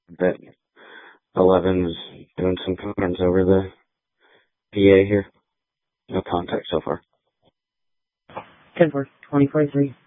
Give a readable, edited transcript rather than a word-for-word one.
That 11's doing some patterns over the PA here. No contact so far. 10-4, 2043.